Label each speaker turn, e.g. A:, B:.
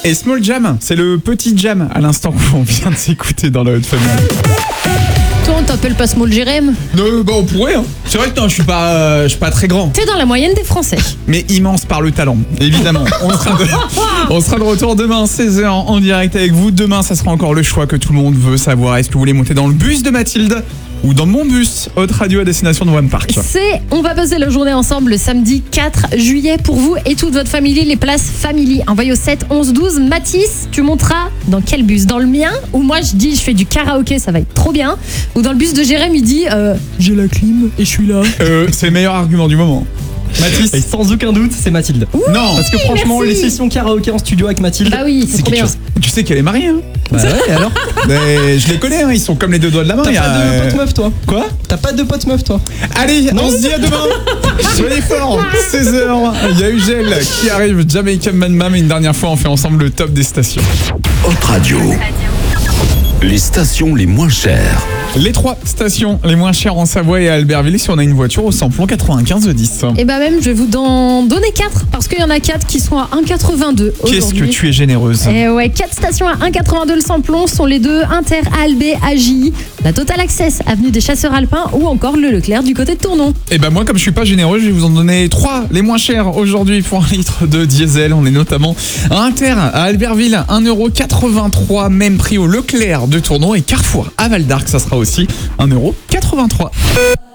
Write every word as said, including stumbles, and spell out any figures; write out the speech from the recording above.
A: et Small Jam. C'est le petit jam à l'instant qu'on vient de s'écouter dans la Hot Family.
B: Toi, on t'appelle pas Small Jérém.
A: Non, bah on pourrait. Hein. C'est vrai que non, je suis pas, euh, je suis pas très grand.
B: T'es dans la moyenne des Français.
A: Mais immense par le talent, évidemment. On sera de, on sera de retour demain seize heures en direct avec vous. Demain, ça sera encore le choix que tout le monde veut savoir. Est-ce que vous voulez monter dans le bus de Mathilde ou dans mon bus, Hot Radio à destination de One Park?
B: C'est, on va passer la journée ensemble le samedi quatre juillet pour vous et toute votre famille. Les places family envoyez au sept onze douze. Mathis, tu monteras dans quel bus? Dans le mien, où moi je dis je fais du karaoké, ça va être trop bien. Ou dans le bus de Jérém, il dit euh, j'ai la clim et je suis là.
A: Euh, c'est le meilleur argument du moment. Mathis.
C: Et sans aucun doute, c'est Mathilde.
B: Oui,
A: non,
C: parce que franchement,
B: merci.
C: les sessions karaoké en studio avec Mathilde,
B: Bah oui, c'est,
C: c'est
B: trop
C: quelque
B: bien.
C: chose.
A: Tu sais qu'elle est mariée, hein?
C: Bah ouais, alors
A: Mais je les connais, hein, ils sont comme les deux doigts de la main.
C: T'as
A: il y a,
C: pas de
A: euh,
C: pote meuf, toi?
A: Quoi?
C: T'as pas de pote meuf, toi?
A: Allez, on se dit à demain. Soyez forts. seize heures. Il y a Ugel qui arrive. Jamaican Man Mam. Une dernière fois, on fait ensemble le top des stations.
D: Hot Radio. Les stations les moins chères.
A: Les trois stations les moins chères en Savoie et à Albertville si on a une voiture au samplon quatre-vingt-quinze dix.
B: Et bah même, je vais vous en donner quatre parce qu'il y en a quatre qui sont à un virgule quatre-vingt-deux aujourd'hui.
A: Qu'est-ce que tu es généreuse.
B: Et ouais, quatre stations à un virgule quatre-vingt-deux le samplon sont les deux Inter Albé A J I, la Total Access avenue des Chasseurs Alpins ou encore le Leclerc du côté de Tournon.
A: Et ben moi comme je suis pas généreux, je vais vous en donner trois les moins chers aujourd'hui pour un litre de diesel. On est notamment à Inter à Albertville, un euro quatre-vingt-trois, même prix au Leclerc de Tournon et Carrefour à Val d'Arc, ça sera aussi un euro quatre-vingt-trois.